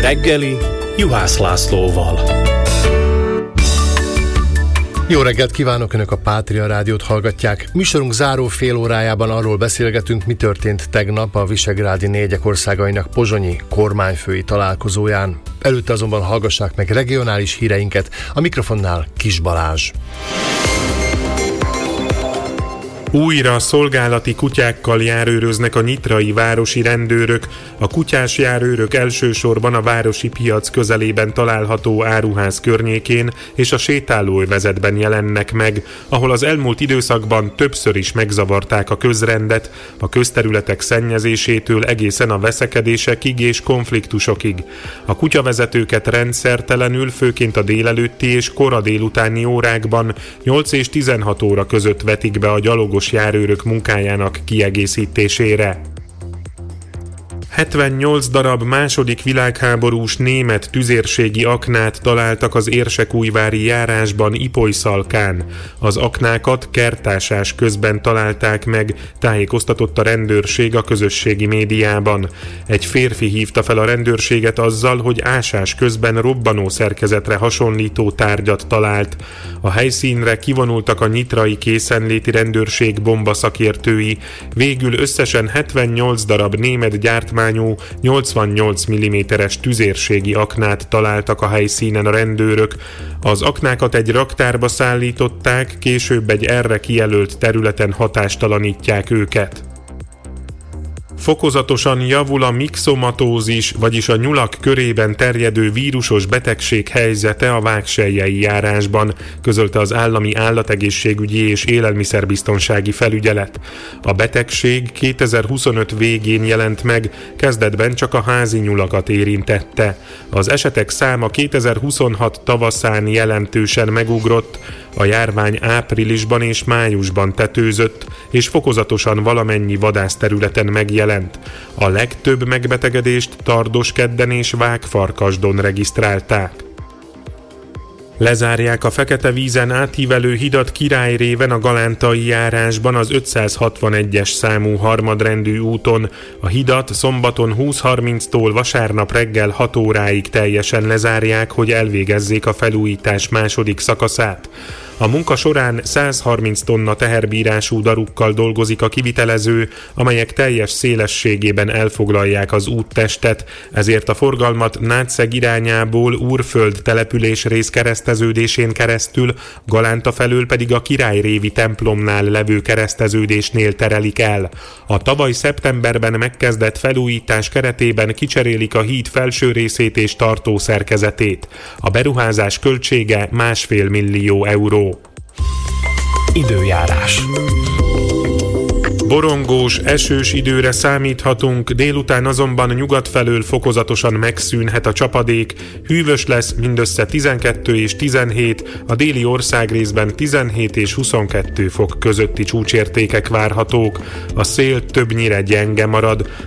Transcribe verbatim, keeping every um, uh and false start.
reggeli Juhász Lászlóval. Jó reggelt kívánok, Önök a Pátria Rádiót hallgatják. Műsorunk záró fél órájában arról beszélgetünk, mi történt tegnap a visegrádi négyek országainak pozsonyi kormányfői találkozóján. Előtte azonban hallgassák meg regionális híreinket, a mikrofonnál Kis Balázs. Újra szolgálati kutyákkal járőröznek a nyitrai városi rendőrök. A kutyás járőrök elsősorban a városi piac közelében található áruház környékén és a sétálóövezetben jelennek meg, ahol az elmúlt időszakban többször is megzavarták a közrendet, a közterületek szennyezésétől egészen a veszekedésekig és konfliktusokig. A kutyavezetőket rendszertelenül, főként a délelőtti és kora délutáni órákban nyolc és tizenhat óra között vetik be a gyalogos járőrök munkájának kiegészítésére. hetvennyolc darab második világháborús német tüzérségi aknát találtak az érsekújvári járásban Ipolyszalkán. Az aknákat kertásás közben találták meg, tájékoztatott a rendőrség a közösségi médiában. Egy férfi hívta fel a rendőrséget azzal, hogy ásás közben robbanó szerkezetre hasonlító tárgyat talált. A helyszínre kivonultak a nyitrai készenléti rendőrség bombaszakértői, végül összesen hetvennyolc darab német gyártmány nyolcvannyolc milliméteres tüzérségi aknát találtak a helyszínen a rendőrök. Az aknákat egy raktárba szállították, később egy erre kijelölt területen hatástalanítják őket. Fokozatosan javul a mixomatózis, vagyis a nyulak körében terjedő vírusos betegség helyzete a vágsellyei járásban, közölte az Állami Állategészségügyi és Élelmiszerbiztonsági Felügyelet. A betegség kétezer-huszonöt végén jelent meg, kezdetben csak a házi nyulakat érintette. Az esetek száma kétezer-huszonhat tavaszán jelentősen megugrott, a járvány áprilisban és májusban tetőzött, és fokozatosan valamennyi vadászterületen megjelent. A legtöbb megbetegedést Tardoskedden és Vágfarkasdon regisztrálták. Lezárják a Fekete vízen átívelő hidat Királyréven a Galántai járásban az ötszázhatvanegyes számú harmadrendű úton. A hidat szombaton húsz harminctól vasárnap reggel hat óráig teljesen lezárják, hogy elvégezzék a felújítás második szakaszát. A munka során száz harminc tonna teherbírású darukkal dolgozik a kivitelező, amelyek teljes szélességében elfoglalják az úttestet, ezért a forgalmat Nátszeg irányából Úrföld településrész kereszteződésén keresztül, Galánta felől pedig a Királyrévi templomnál levő kereszteződésnél terelik el. A tavaly szeptemberben megkezdett felújítás keretében kicserélik a híd felső részét és tartó szerkezetét. A beruházás költsége másfél millió euró. Időjárás. Borongós, esős időre számíthatunk, délután azonban nyugat felől fokozatosan megszűnhet a csapadék, hűvös lesz mindössze tizenkettő és tizenhét, a déli országrészben tizenhét és huszonkettő fok közötti csúcsértékek várhatók, a szél többnyire gyenge marad,